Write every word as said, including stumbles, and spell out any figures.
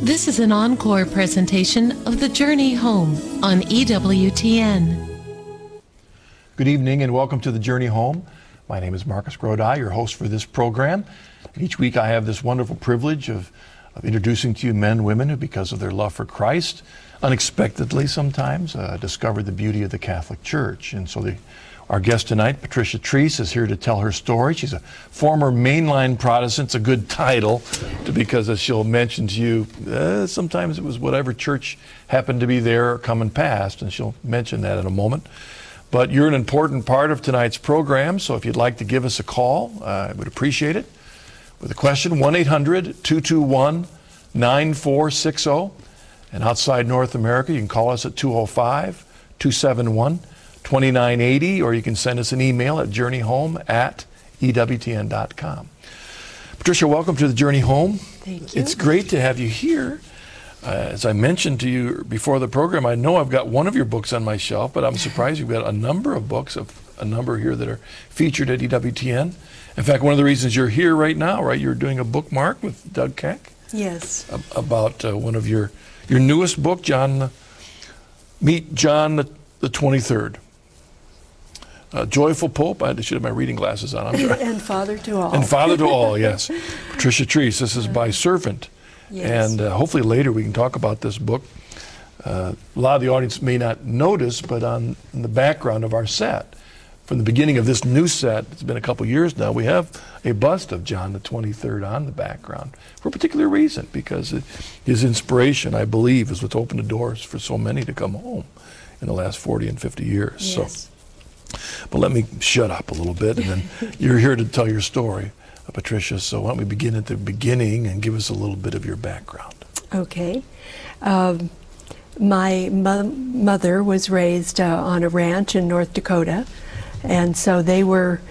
This is an encore presentation of The Journey Home on E W T N. Good evening and welcome to The Journey Home. My name is Marcus Grodi, your host for this program. Each week I have this wonderful privilege of, of introducing to you men and women who, because of their love for Christ, unexpectedly sometimes, uh, discovered the beauty of the Catholic Church. And so the Our guest tonight, Patricia Treese, is here to tell her story. She's a former mainline Protestant. It's a good title to, because, as she'll mention to you, uh, sometimes it was whatever church happened to be there or coming past, and she'll mention that in a moment. But you're an important part of tonight's program, so if you'd like to give us a call, uh, I would appreciate it. With a question, one eight hundred, two two one, nine four six zero. And outside North America, you can call us at two oh five, two seven one, two nine eight zero, or you can send us an email at journeyhome at E W T N dot com. Patricia, welcome to the Journey Home. Thank you. It's great to have you here. Uh, as I mentioned to you before the program, I know I've got one of your books on my shelf, but I'm surprised you've got a number of books, of a number here that are featured at E W T N. In fact, one of the reasons you're here right now, right, you're doing a bookmark with Doug Keck. Yes. About uh, one of your, your newest book, John, Meet John the, the twenty-third. Uh, Joyful Pope. I should have my reading glasses on. I'm sorry. And Father to all. And Father to all, yes. Patricia Treese, this is by Servant. Yes. And uh, hopefully later we can talk about this book. Uh, a lot of the audience may not notice, but on in the background of our set, from the beginning of this new set, it's been a couple years now, we have a bust of John the twenty-third on the background for a particular reason, because it, his inspiration, I believe, is what's opened the doors for so many to come home in the last forty and fifty years. Yes. So. But let me shut up a little bit, and then you're here to tell your story, uh, Patricia. So why don't we begin at the beginning and give us a little bit of your background. Okay. Um, my mo- mother was raised uh, on a ranch in North Dakota, and so they were